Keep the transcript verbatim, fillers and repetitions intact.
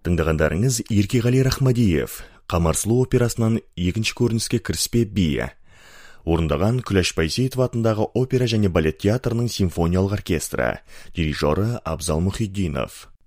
Тыңдағандарыңыз Еркеғали Рахмадиев, Қамар сұлу операсынан екінші көрініске кіріспе би. Орындаған Күләш Байсейітова атындағы опера және балет театрының симфониялық оркестрі, дирижері Абзал Мұхитдинов.